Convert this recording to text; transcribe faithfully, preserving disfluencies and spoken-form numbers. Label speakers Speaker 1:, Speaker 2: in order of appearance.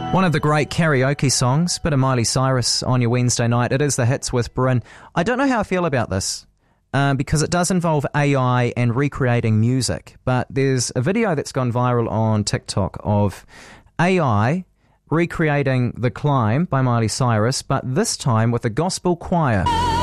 Speaker 1: One of the great karaoke songs, bit of Miley Cyrus on your Wednesday night. It is the Hits with Bryn. I don't know how I feel about this uh, because it does involve A I and recreating music. But there's a video that's gone viral on TikTok of A I recreating The Climb by Miley Cyrus, but this time with a gospel choir.